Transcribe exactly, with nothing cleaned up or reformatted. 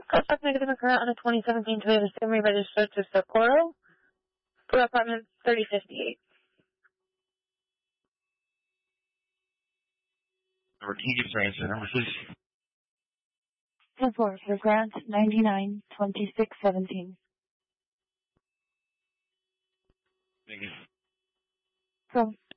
Suspect negative and current on a twenty seventeen Toyota Camry registered to Socorro for apartment thirty fifty-eight. Number, can you give us our answer number, please? ten four for Grant, ninety-nine, twenty-six, seventeen. Thank you. From